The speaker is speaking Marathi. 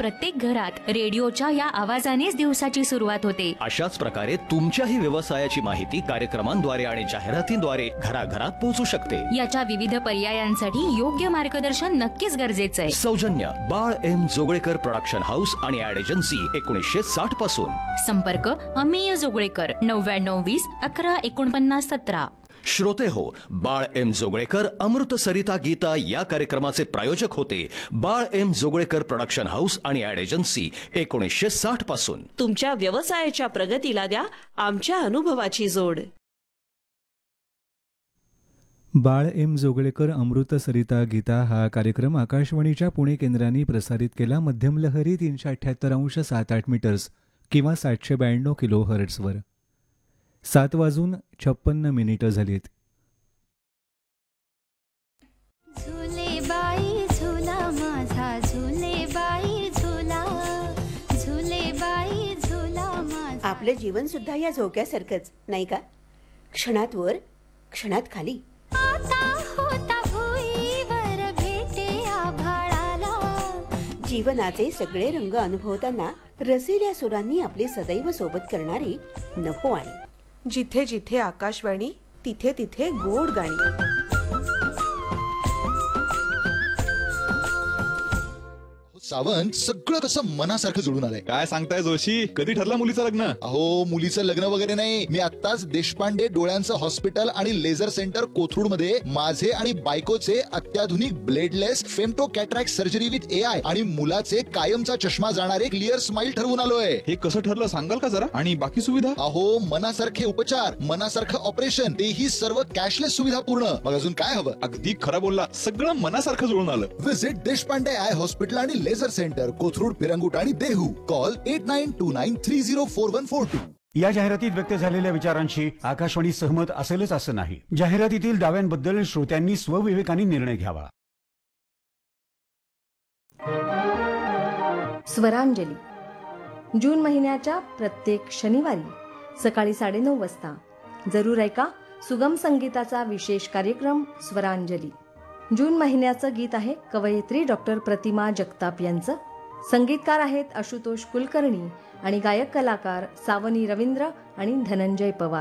प्रत्येक घरात रेडिओच्या या आवाजानेच दिवसाची सुरुवात होते. अशाच प्रकारे तुमच्याही व्यवसायाची माहिती कार्यक्रमांद्वारे आणि जाहिरातींद्वारे घराघरात पोहोचू शकते. याच्या विविध पर्यायांसाठी योग्य मार्गदर्शन नक्कीच गरजेचं आहे. सौजन्य बाळ एम जोगळेकर प्रोडक्शन हाऊस आणि ऍड एजन्सी 1960 पासून. संपर्क अमेय जोगळेकर 9920114917. श्रोते हो, बाळ एम जोगळेकर अमृत सरिता गीता या कार्यक्रमाचे प्रायोजक होते बाळ एम जोगळेकर प्रोडक्शन हाऊस आणि ऍड एजन्सी 1960 पासून. तुमच्या व्यवसायाच्या प्रगतीला द्या आमच्या अनुभवाची जोड. बाळ एम जोगळेकर अमृत सरिता गीता हा कार्यक्रम आकाशवाणीच्या पुणे केंद्राने प्रसारित केला. मध्यम लहरी 378.78 मीटर्स किंवा 792 किलो हर्ट्झवर. 7:56 झालीत. झुले बाई झुला माझा झुले बाई झुला झुले बाई झुला माझा. आपलं जीवन सुद्धा या झोक्यासारखंच नाही का? क्षणात वर क्षणात खाली. आता होता भुईवर भेटे आभाळाला. जीवनाचे सगळे रंग अनुभवताना रसिल्या सुरांनी आपले सदैव सोबत करणारी नभोवाणी. जिथे जिथे आकाशवाणी तिथे तिथे गोड गाणी. सावंत, सगळं कसं मनासारखं जुळून आलंय. काय सांगताय जोशी, कधी ठरलं मुलीचं लग्न? अहो, मुलीचं लग्न वगैरे नाही. मी आत्ताच देशपांडे डोळ्यांचं हॉस्पिटल आणि लेझर सेंटर कोथरूड मध्ये माझे आणि बायकोचे अत्याधुनिक bladeless femto cataract surgery with AI आणि मुलाचे कायमचा चष्मा जाणारे क्लिअर स्माइल ठरवून आलोय. हे कसं ठरलं सांगाल का जरा? आणि बाकी सुविधा? अहो, मनासारखे उपचार, मनासारखं ऑपरेशन, तेही सर्व कॅशलेस सुविधा पूर्ण. मग अजून काय हवं? अगदी खरं बोलला, सगळं मनासारखं जुळून आलं. विजिट देशपांडे आय हॉस्पिटल आणि लेझर सेंटर कोथरूड, पिरंगुट आणि देहू. कॉल 8929304142. या जाहिरातीत व्यक्त झालेल्या विचारांशी आकाशवाणी सहमत असेलच असं नाही. जाहिरातीतील दाव्यांबद्दल श्रोत्यांनी स्वविवेकाने निर्णय घ्यावा. स्वरांजली जून महिन्याच्या प्रत्येक शनिवारी सकाळी 9:30 वाजता जरूर ऐका सुगम संगीताचा विशेष कार्यक्रम स्वरांजली. जून महिन्याचं गीत आहे कवयित्री डॉक्टर प्रतिमा जगताप यांचं. संगीतकार आहेत आशुतोष कुलकर्णी आणि गायक कलाकार सावनी रवींद्र आणि धनंजय पवार.